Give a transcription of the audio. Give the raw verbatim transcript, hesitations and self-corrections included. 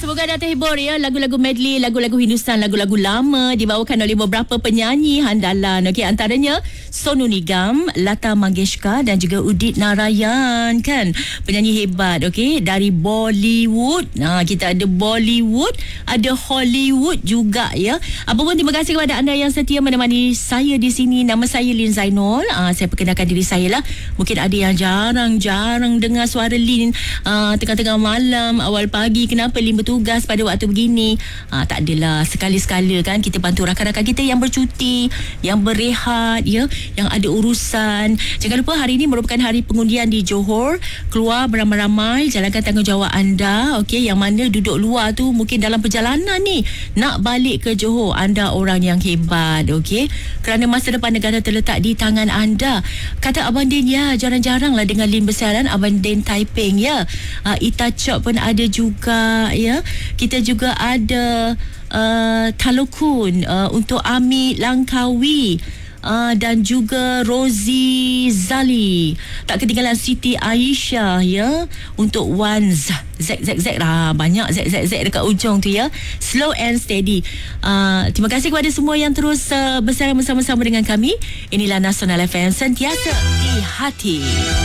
semoga anda terhibur ya. Lagu-lagu medley, lagu-lagu Hindustan, lagu-lagu lama dibawakan oleh beberapa penyanyi handalan. Okey, antaranya Sonu Nigam, Lata Mangeshkar dan juga Udit Narayan kan. Penyanyi hebat okey dari Bollywood. Nah, kita ada Bollywood, ada Hollywood juga ya. Apa pun terima kasih kepada anda yang setia menemani saya di sini. Nama saya Lin Zainul. Ah, saya perkenalkan diri saya lah. Mungkin ada yang jarang-jarang dengar suara Lin ah, tengah-tengah malam, awal pagi. Kenapa Lin bertugas pada waktu begini? Ah, tak adalah, sekali-sekala kan kita bantu rakan-rakan kita yang bercuti, yang berehat ya, yang ada urusan. Jangan lupa hari ini merupakan hari pengundian di Johor. Keluar beramai-ramai, jalankan tanggungjawab anda. Okey, yang mana duduk luar tu mungkin dalam perjalanan ni nak balik ke Johor. Anda orang yang hebat, okey. Kerana masa depan negara terletak di tangan anda. Kata Abang Din, ya jarang-jarang lah dengan Lin bersiaran. Abang Din Taiping ya. Uh, Ita Chop pun ada juga ya. Kita juga ada uh, Talokun uh, untuk Ami Langkawi. Uh, dan juga Rozi Zali. Tak ketinggalan Siti Aisyah ya, untuk Wan Z Z Z Z lah, banyak Z Z Z dekat ujung tu ya. Slow and steady. Uh, terima kasih kepada semua yang terus uh, bersama bersama-sama dengan kami. Inilah Nasional F M, sentiasa di hati.